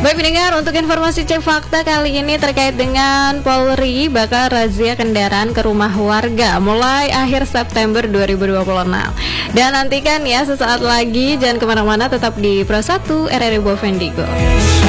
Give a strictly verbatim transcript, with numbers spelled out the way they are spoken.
Baik pendengar, untuk informasi cek fakta kali ini terkait dengan Polri bakal razia kendaraan ke rumah warga mulai akhir September dua ribu dua puluh enam. Dan nantikan ya sesaat lagi, jangan kemana-mana, tetap di Pro satu R R I Bovendigo.